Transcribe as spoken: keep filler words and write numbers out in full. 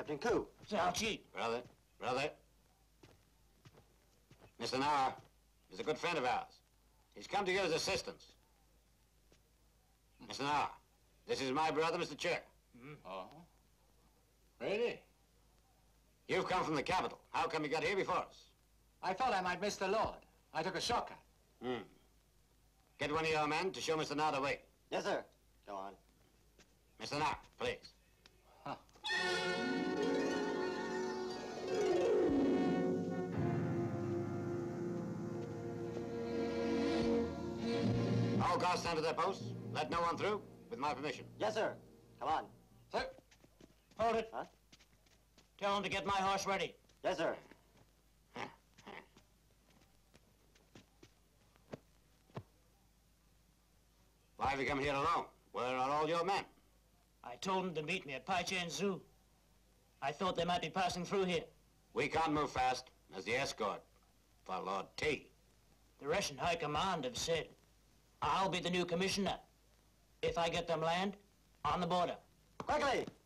Captain Koo. Sao Chi. Brother, brother. Mister Naur is a good friend of ours. He's come to give us assistance. Mister Naur, this is my brother, Mister Chair. Mm. Oh. Really? You've come from the capital. How come you got here before us? I thought I might miss the Lord. I took a shortcut. Hmm. Get one of your men to show Mister Naur the way. Yes, sir. Go on. Mister Naur, please. Huh. All guards stand to their posts. Let no one through, with my permission. Yes, sir. Come on. Sir. Hold it. Huh? Tell him to get my horse ready. Yes, sir. Why have you come here alone? Where are all your men? I told them to meet me at Pai Chen Zoo. I thought they might be passing through here. We can't move fast as the escort for Lord T. The Russian High Command have said I'll be the new commissioner if I get them land on the border. Quickly!